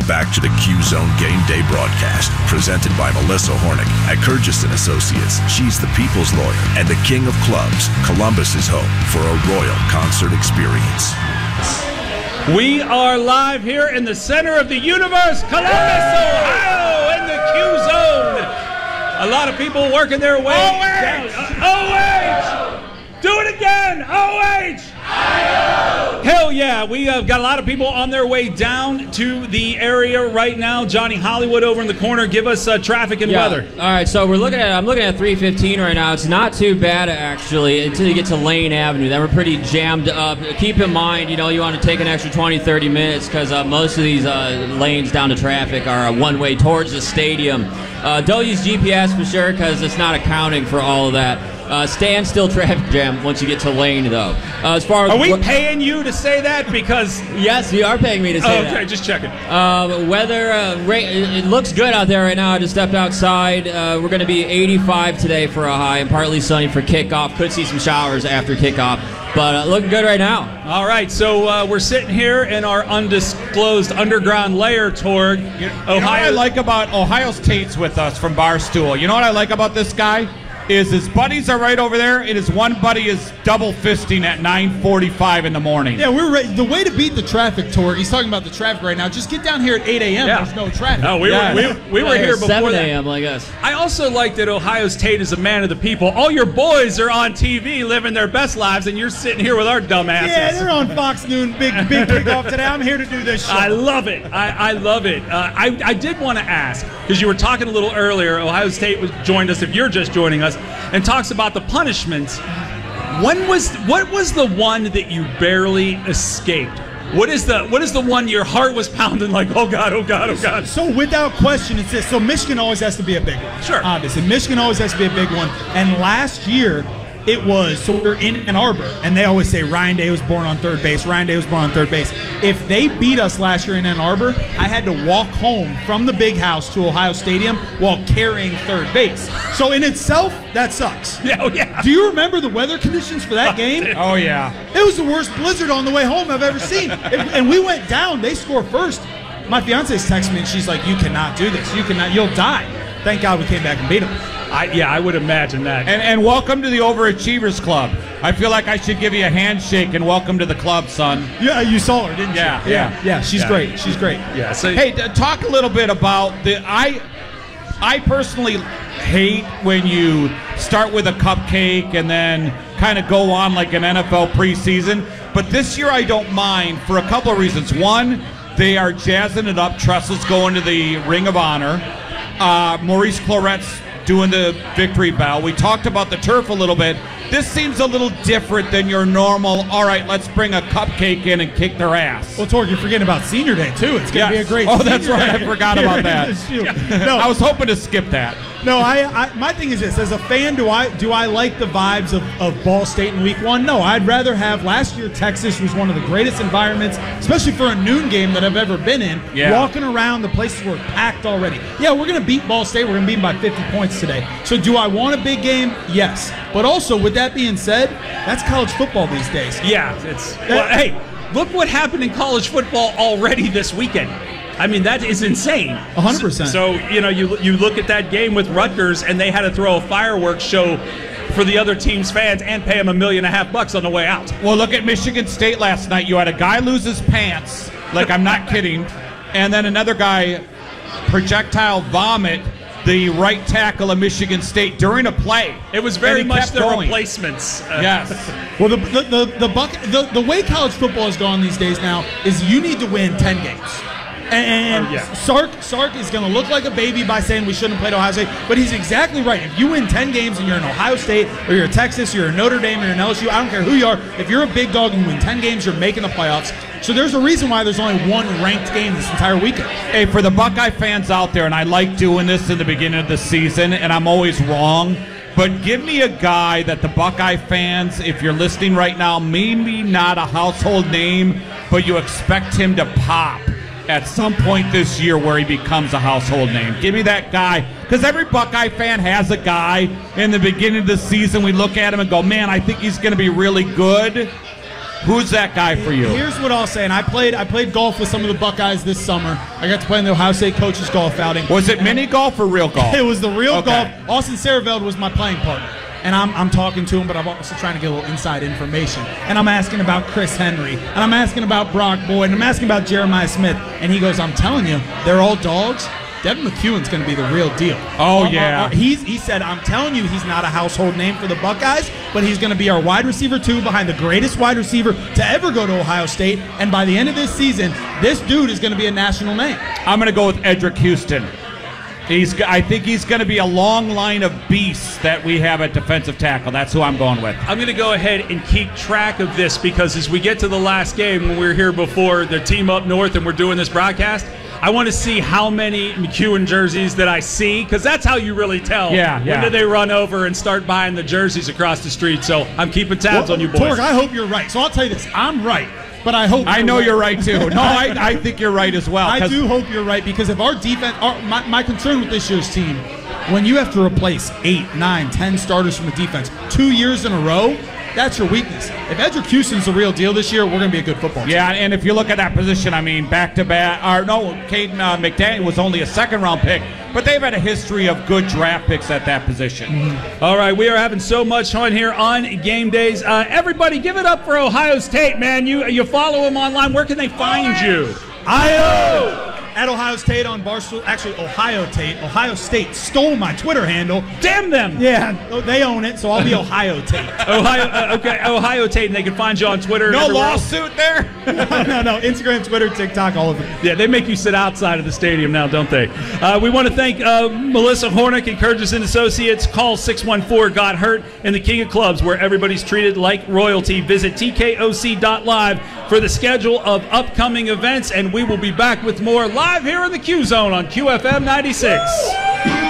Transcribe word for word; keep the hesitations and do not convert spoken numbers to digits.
back to the Q-Zone Game Day broadcast, presented by Melissa Hornick at Kurgis and Associates. She's the people's lawyer and the king of clubs. Columbus is home for a royal concert experience. We are live here in the center of the universe, Columbus, Ohio, in the Q-Zone. A lot of people working their way down. O H! Do it again! O H! Hell yeah, we have got a lot of people on their way down to the area right now. Johnny Hollywood over in the corner, give us uh, traffic and yeah. weather. All right, so we're looking at, I'm looking at three fifteen right now. It's not too bad, actually, until you get to Lane Avenue. Then we're pretty jammed up. Keep in mind, you know, you want to take an extra twenty, thirty minutes because uh, most of these uh, lanes down to traffic are uh, one way towards the stadium. Uh, don't use G P S for sure because it's not accounting for all of that. Uh, standstill traffic jam once you get to Lane, though. Uh, as far as are we what, paying you to say that? Because yes, you are paying me to say oh, that. okay, just checking. Uh, weather, uh, ra- it looks good out there right now. I just stepped outside. Uh, we're going to be eighty-five today for a high and partly sunny for kickoff. Could see some showers after kickoff, but uh, looking good right now. All right, so uh, we're sitting here in our undisclosed underground lair toward You, you Ohio. know what I like about Ohio State's with us from Barstool? You know what I like about this guy? Is his buddies are right over there, and his one buddy is double fisting at nine forty-five in the morning. Yeah, we're ready. The way to beat the traffic, Torg, he's talking about the traffic right now. Just get down here at eight a.m. Yeah. There's no traffic. No, we Yeah. were we, we were Yeah, here before seven that. a.m. I guess. I also like that Ohio State is a man of the people. All your boys are on T V living their best lives, and you're sitting here with our dumb asses. Yeah, they're on Fox Noon. Big, big kickoff today. I'm here to do this show. I love it. I, I love it. Uh, I, I did want to ask, because you were talking a little earlier, Ohio State was joined us, if you're just joining us, and talks about the punishments. When was what was the one that you barely escaped? What is the what is the one your heart was pounding like, oh God, oh God, oh God? So without question, it's this. So Michigan always has to be a big one. Sure. Obviously, Michigan always has to be a big one. And last year, it was, so we're in Ann Arbor, and they always say Ryan Day was born on third base, Ryan Day was born on third base. If they beat us last year in Ann Arbor, I had to walk home from the big house to Ohio Stadium while carrying third base. So in itself, that sucks. Yeah, oh yeah. Do you remember the weather conditions for that game? Oh, yeah. It was the worst blizzard on the way home I've ever seen. And, and we went down. They scored first. My fiance's texting me, and she's like, you cannot do this. You cannot. You'll die. Thank God we came back and beat them. I, yeah, I would imagine that. And, and welcome to the Overachievers Club. I feel like I should give you a handshake and welcome to the club, son. Yeah, you saw her, didn't you? Yeah, yeah. yeah. Yeah, she's Yeah. great. She's great. yeah, so Hey, t- talk a little bit about the I. I personally hate when you start with a cupcake and then kind of go on like an N F L preseason. But this year I don't mind for a couple of reasons. One, they are jazzing it up. Trestle's going to the Ring of Honor. Uh, Maurice Claret's doing the victory bell. We talked about the turf a little bit. This seems a little different than your normal, all right, let's bring a cupcake in and kick their ass. Well, Torg, you're forgetting about Senior Day, too. It's going to Yes. be a great Oh, that's Senior right. Day I forgot here about in that. this shoe. No, I was hoping to skip that. no. I, I. My thing is this: as a fan, do I do I like the vibes of, of Ball State in Week One? No, I'd rather have. Last year, Texas was one of the greatest environments, especially for a noon game that I've ever been in. Yeah. Walking around, the places were packed already. Yeah, we're going to beat Ball State. We're going to beat them by fifty points today. So, do I want a big game? Yes. But also, with that being said, that's college football these days. yeah, it's well, hey, look what happened in college football already this weekend. I mean, that is insane. one hundred percent. So, you know, you you look at that game with Rutgers, and they had to throw a fireworks show for the other team's fans and pay them a million and a half bucks on the way out. Well, look at Michigan State last night. You had a guy lose his pants, like I'm not kidding, and then another guy projectile vomit the right tackle of Michigan State during a play. It was very And he much kept the going. replacements. Uh, Yes. Well, the the the the, buck, the the way college football has gone these days now is you need to win ten games. And Oh, yeah. Sark Sark is going to look like a baby by saying we shouldn't have played Ohio State, but he's exactly right. If you win ten games and you're in Ohio State or you're a Texas, you're a Notre Dame, you're an L S U, I don't care who you are. If you're a big dog and you win ten games, you're making the playoffs. So there's a reason why there's only one ranked game this entire weekend. Hey, for the Buckeye fans out there, and I like doing this in the beginning of the season, and I'm always wrong, but give me a guy that the Buckeye fans, if you're listening right now, maybe not a household name, but you expect him to pop at some point this year where he becomes a household name. Give me that guy. Because every Buckeye fan has a guy in the beginning of the season. We look at him and go, man, I think he's going to be really good. Who's that guy for you? Here's what I'll say, and I played I played golf with some of the Buckeyes this summer. I got to play in the Ohio State coaches golf outing. Was it mini golf or real golf? It was the real Okay. golf. Austin Sareveld was my playing partner. And I'm, I'm talking to him, but I'm also trying to get a little inside information. And I'm asking about Chris Henry. And I'm asking about Brock Boyd. And I'm asking about Jeremiah Smith. And he goes, I'm telling you, they're all dogs. Devin McEwen's going to be the real deal. Oh, Uh, yeah. uh, uh, he's, he said, I'm telling you, he's not a household name for the Buckeyes, but he's going to be our wide receiver, too, behind the greatest wide receiver to ever go to Ohio State. And by the end of this season, this dude is going to be a national name. I'm going to go with Edric Houston. He's. I think he's going to be a long line of beasts that we have at defensive tackle. That's who I'm going with. I'm going to go ahead and keep track of this because as we get to the last game, when we were here before the team up north and we're doing this broadcast, I want to see how many McEwen jerseys that I see because that's how you really tell. Yeah, when yeah. do they run over and start buying the jerseys across the street? So I'm keeping tabs Well, on you boys. Torg, I hope you're right. So I'll tell you this. I'm right, but I hope I you're know right. you're right too. No, I, I think you're right as well. I 'cause- do hope you're right because if our defense, our, my, my concern with this year's team, when you have to replace eight, nine, ten starters from the defense two years in a row, that's your weakness. If Edric Houston's the real deal this year, we're going to be a good football team. Yeah, and if you look at that position, I mean, back to back, or no, Caden uh, McDaniel was only a second round pick, but they've had a history of good draft picks at that position. Mm-hmm. All right, we are having so much fun here on game days. Uh, everybody, give it up for Ohio State, man. You you follow them online. Where can they find you? Io at Ohio State on Barstool. Actually, Ohio Tate. Ohio State stole my Twitter handle. Damn them. Yeah, they own it, so I'll be Ohio Tate. Ohio, uh, okay, Ohio Tate, and they can find you on Twitter. and No everywhere else. lawsuit there? no, no, no. Instagram, Twitter, TikTok, all of it. Yeah, they make you sit outside of the stadium now, don't they? Uh, we want to thank uh, Melissa Hornick and Curtis and Associates. Call six one four, got hurt, and the King of Clubs, where everybody's treated like royalty. Visit T K O C dot live for the schedule of upcoming events, and we will be back with more live here in the Q Zone on Q F M ninety-six.